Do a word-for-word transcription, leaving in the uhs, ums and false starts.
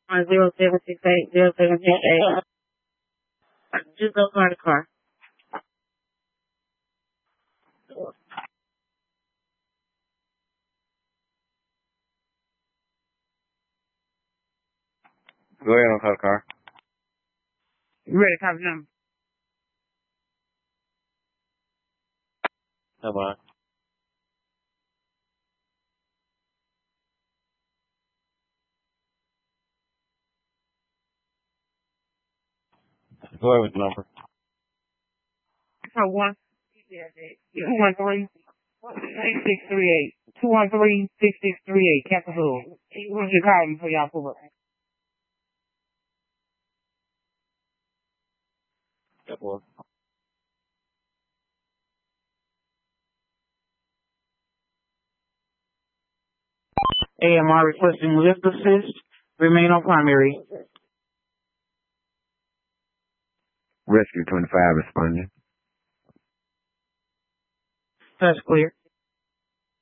on zero seven six eight zero seven six eight. Just go car to car. Go ahead on car to car. You ready to copy number? Come on. Go ahead with the number. So one, two one three, six six three eight. Two one three, six six three eight, Capitol. Who's your calling for y'all pull up? That one. A M R requesting lift assist. Remain on primary. Rescue twenty-five responding. That's clear.